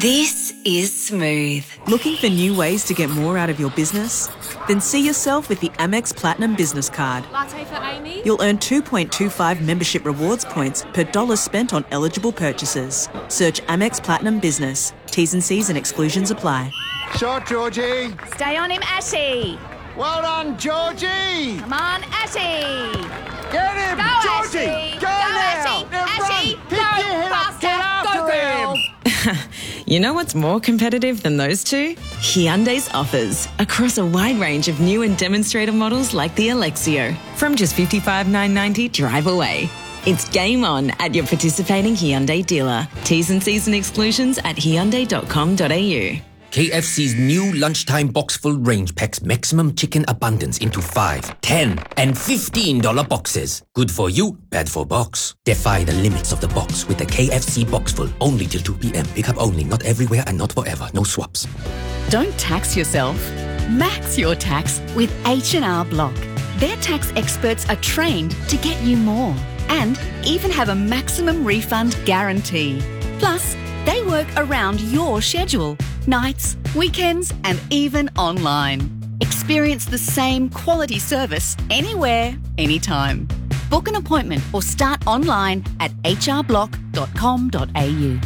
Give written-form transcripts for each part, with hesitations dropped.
This is Smooth. Looking for new ways to get more out of your business? Then see yourself with the Amex Platinum Business Card. Latte for Amy? You'll earn 2.25 membership rewards points per dollar spent on eligible purchases. Search Amex Platinum Business. T's and C's and exclusions apply. Shot, Georgie. Stay on him, Ashy. Well done, Georgie. Come on, Ashy. Get him, Go, Georgie. Ashy. Go Go, now. Ashy. Now Ashy. run. Pick Go, your head up. faster. Get after Go, girl. him. You know what's more competitive than those two? Hyundai's offers across a wide range of new and demonstrator models like the Alexio. From just $55,990 drive away. It's game on at your participating Hyundai dealer. T's and C's and exclusions at hyundai.com.au. KFC's new lunchtime box full range packs maximum chicken abundance into 5, 10, and $15 boxes. Good for you, bad for box. Defy the limits of the box with the KFC box full only till 2 p.m. Pick up only, not everywhere and not forever. No swaps. Don't tax yourself. Max your tax with H&R Block. Their tax experts are trained to get you more and even have a maximum refund guarantee. Plus, they work around your schedule, nights, weekends, and even online. Experience the same quality service anywhere, anytime. Book an appointment or start online at hrblock.com.au.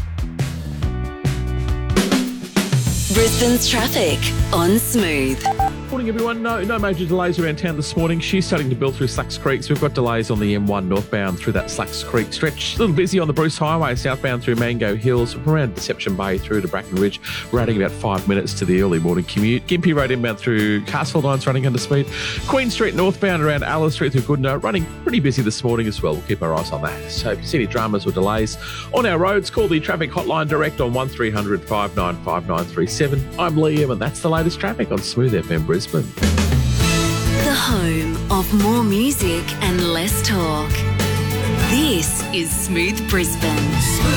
Brisbane's traffic on Smooth. Morning, everyone. No major delays around town this morning. She's starting to build through Slacks Creek, so we've got delays on the M1 northbound through that Slacks Creek stretch. A little busy on the Bruce Highway southbound through Mango Hills, from around Deception Bay through to Bracken Ridge. We're adding about 5 minutes to the early morning commute. Gympie Road inbound through Castleton's running under speed. Queen Street northbound around Alice Street through Goodnote, running pretty busy this morning as well. We'll keep our eyes on that. So if you see any dramas or delays on our roads, call the traffic hotline direct on 1300 595 937. I'm Liam, and that's the latest traffic on Smooth FM Brisbane. The home of more music and less talk. This is Smooth Brisbane.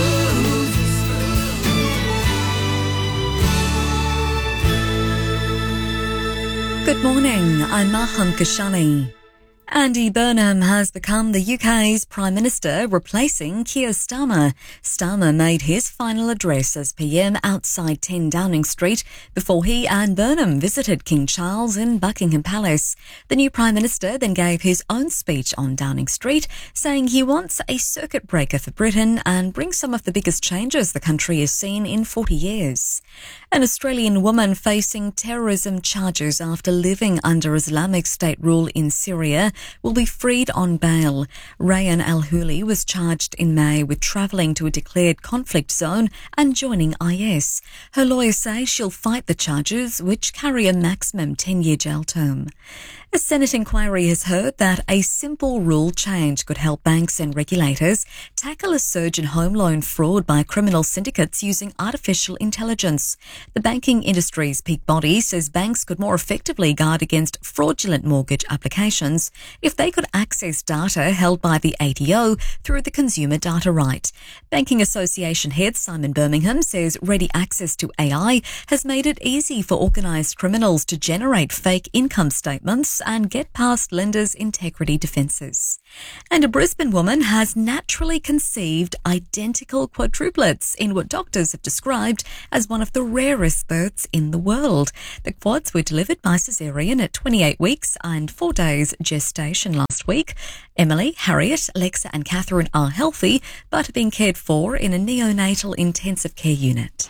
Good morning, I'm Maham Kashani. Andy Burnham has become the UK's Prime Minister, replacing Keir Starmer. Starmer made his final address as PM outside 10 Downing Street before he and Burnham visited King Charles in Buckingham Palace. The new Prime Minister then gave his own speech on Downing Street, saying he wants a circuit breaker for Britain and bring some of the biggest changes the country has seen in 40 years. An Australian woman facing terrorism charges after living under Islamic State rule in Syria will be freed on bail. Rayan Al-Huli was charged in May with travelling to a declared conflict zone and joining IS. Her lawyers say she'll fight the charges, which carry a maximum 10-year jail term. A Senate inquiry has heard that a simple rule change could help banks and regulators tackle a surge in home loan fraud by criminal syndicates using artificial intelligence. The banking industry's peak body says banks could more effectively guard against fraudulent mortgage applications if they could access data held by the ATO through the consumer data right. Banking Association head Simon Birmingham says ready access to AI has made it easy for organised criminals to generate fake income statements and get past lenders' integrity defences. And a Brisbane woman has naturally conceived identical quadruplets in what doctors have described as one of the rarest births in the world. The quads were delivered by caesarean at 28 weeks and 4 days gestation last week. Emily, Harriet, Lexa and Catherine are healthy but are being cared for in a neonatal intensive care unit.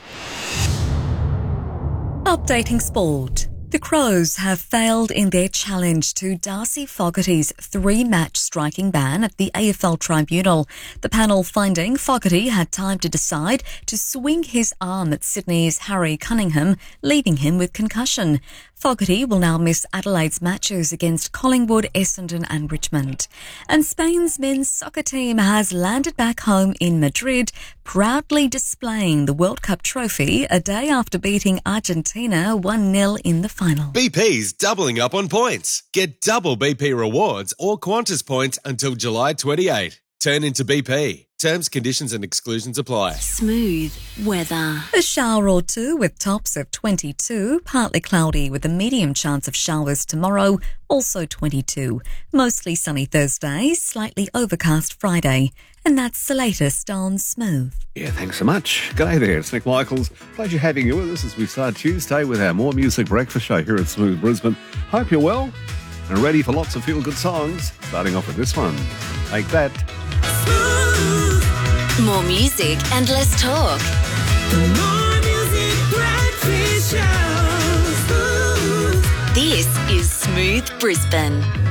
Updating sport. The Crows have failed in their challenge to Darcy Fogarty's 3-match striking ban at the AFL Tribunal. The panel finding Fogarty had time to decide to swing his arm at Sydney's Harry Cunningham, leaving him with concussion. Fogarty will now miss Adelaide's matches against Collingwood, Essendon and Richmond. And Spain's men's soccer team has landed back home in Madrid, proudly displaying the World Cup trophy a day after beating Argentina 1-0 in the final. BP's doubling up on points. Get double BP rewards or Qantas points until July 28. Turn into BP. Terms, conditions and exclusions apply. Smooth weather. A shower or two with tops of 22, partly cloudy with a medium chance of showers tomorrow, also 22. Mostly sunny Thursday, slightly overcast Friday. And that's the latest on Smooth. Yeah, thanks so much. G'day there, it's Nick Michaels. Pleasure having you with us as we start Tuesday with our More Music Breakfast Show here at Smooth Brisbane. Hope you're well and ready for lots of feel-good songs. Starting off with this one, Take That. More music and less talk. More Music Breakfast Show. This is Smooth Brisbane.